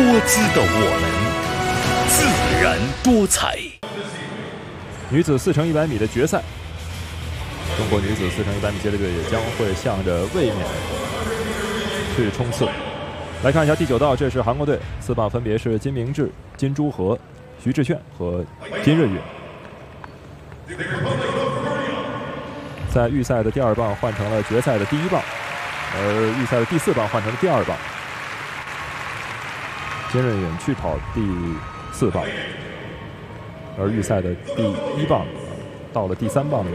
姿的我们，自然多彩。 女子4乘100米的决赛，中国女子4乘100米接力队也将会向着卫冕去冲刺。来看一下第9道，这是韩国队，4棒分别是金明智、金珠和、徐志炫和金润允。在预赛的第2棒换成了决赛的第1棒，而预赛的第4棒换成了第2棒。金润允去跑第4棒，而预赛的第1棒到了第3棒的